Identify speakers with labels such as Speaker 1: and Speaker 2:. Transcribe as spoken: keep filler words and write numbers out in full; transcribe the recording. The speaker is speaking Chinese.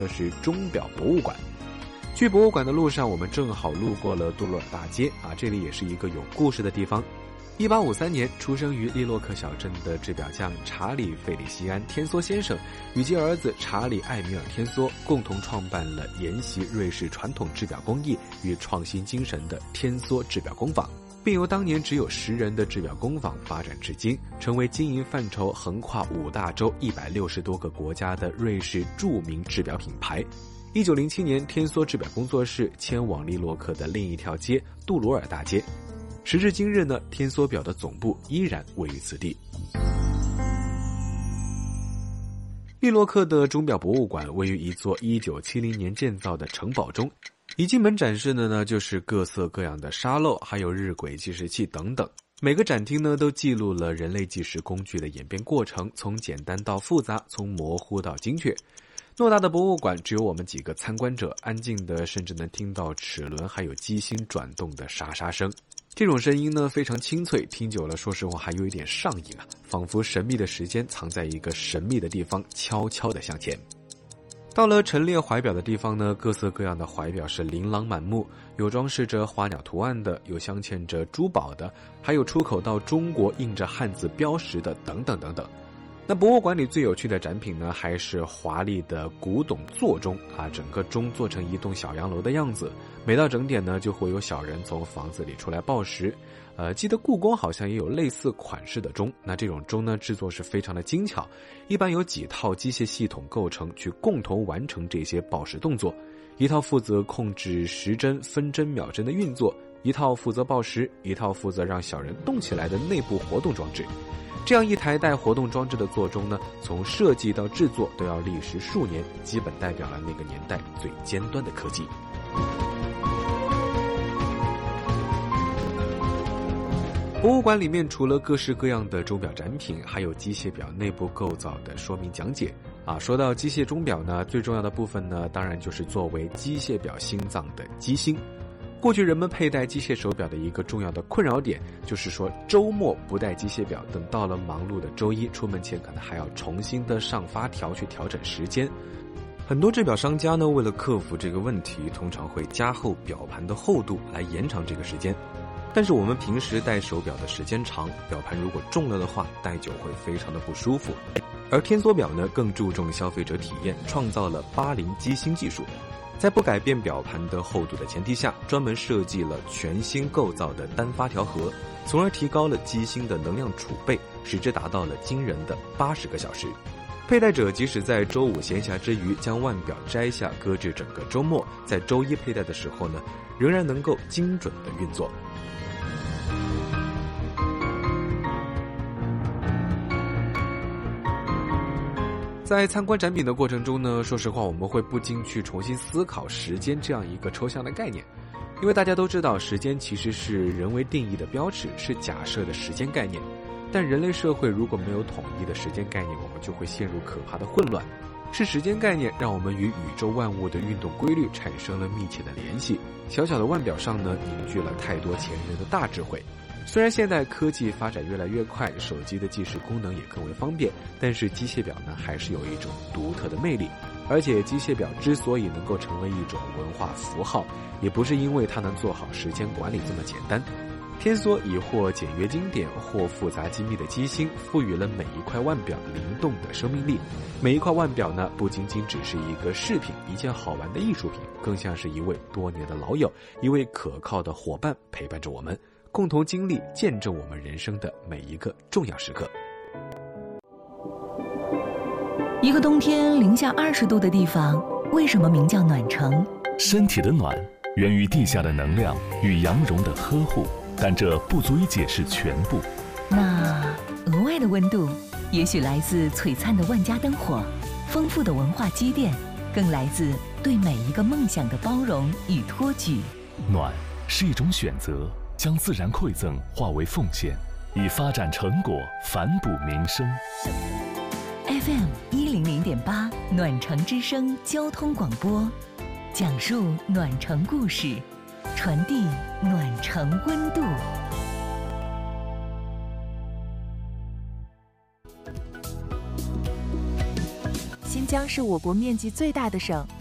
Speaker 1: 的是钟表博物馆。去博物馆的路上，我们正好路过了杜鲁尔大街啊，这里也是一个有故事的地方。一八五三年，出生于利洛克小镇的制表匠查理·费里西安·天梭先生与其儿子查理·艾米尔·天梭共同创办了沿袭瑞士传统制表工艺与创新精神的天梭制表工坊，并由当年只有十人的制表工坊发展至今，成为经营范畴横跨五大洲一百六十多个国家的瑞士著名制表品牌。一九零七年，天梭制表工作室迁往利洛克的另一条街杜鲁尔大街。时至今日呢，天梭表的总部依然位于此地。利洛克的钟表博物馆位于一座一九七零年建造的城堡中，一进门展示的呢就是各色各样的沙漏，还有日晷计时器等等。每个展厅呢都记录了人类计时工具的演变过程，从简单到复杂，从模糊到精确。偌大的博物馆只有我们几个参观者，安静的甚至能听到齿轮还有机芯转动的沙沙声。这种声音呢非常清脆，听久了说实话还有一点上瘾啊，仿佛神秘的时间藏在一个神秘的地方，悄悄地向前。到了陈列怀表的地方呢，各色各样的怀表是琳琅满目，有装饰着花鸟图案的，有镶嵌着珠宝的，还有出口到中国印着汉字标识的，等等等等。那博物馆里最有趣的展品呢，还是华丽的古董座钟啊，整个钟做成一栋小洋楼的样子，每到整点呢，就会有小人从房子里出来报时。呃，记得故宫好像也有类似款式的钟，那这种钟呢，制作是非常的精巧，一般有几套机械系统构成，去共同完成这些报时动作。一套负责控制时针、分针、秒针的运作，一套负责报时，一套负责让小人动起来的内部活动装置。这样一台带活动装置的座钟呢，从设计到制作都要历时数年，基本代表了那个年代最尖端的科技。博物馆里面除了各式各样的钟表展品，还有机械表内部构造的说明讲解啊。说到机械钟表呢，最重要的部分呢，当然就是作为机械表心脏的机芯。过去人们佩戴机械手表的一个重要的困扰点，就是说周末不戴机械表，等到了忙碌的周一，出门前可能还要重新的上发条去调整时间。很多制表商家呢，为了克服这个问题，通常会加厚表盘的厚度来延长这个时间。但是我们平时戴手表的时间长，表盘如果重了的话，戴久会非常的不舒服。而天梭表呢，更注重消费者体验，创造了八零机芯技术。在不改变表盘的厚度的前提下，专门设计了全新构造的单发条盒，从而提高了机芯的能量储备，使之达到了惊人的八十个小时。佩戴者即使在周五闲暇之余将腕表摘下，搁置整个周末，在周一佩戴的时候呢，仍然能够精准的运作。在参观展品的过程中呢，说实话我们会不禁去重新思考时间这样一个抽象的概念，因为大家都知道时间其实是人为定义的标尺，是假设的时间概念。但人类社会如果没有统一的时间概念，我们就会陷入可怕的混乱。是时间概念让我们与宇宙万物的运动规律产生了密切的联系，小小的腕表上呢，凝聚了太多前人的大智慧。虽然现代科技发展越来越快，手机的计时功能也更为方便，但是机械表呢，还是有一种独特的魅力。而且机械表之所以能够成为一种文化符号，也不是因为它能做好时间管理这么简单。天梭以或简约经典或复杂机密的机芯，赋予了每一块腕表灵动的生命力。每一块腕表呢，不仅仅只是一个饰品，一件好玩的艺术品，更像是一位多年的老友，一位可靠的伙伴，陪伴着我们，共同经历见证我们人生的每一个重要时刻。
Speaker 2: 一个冬天零下二十度的地方，为什么名叫暖城？
Speaker 3: 身体的暖源于地下的能量与羊绒的呵护，但这不足以解释全部。
Speaker 2: 那额外的温度，也许来自璀璨的万家灯火，丰富的文化积淀，更来自对每一个梦想的包容与托举。
Speaker 3: 暖是一种选择，将自然馈赠化为奉献，以发展成果反哺民生。
Speaker 2: F M 一零零点八暖城之声交通广播，讲述暖城故事，传递暖城温度。先
Speaker 4: 江是我国面积最大的省，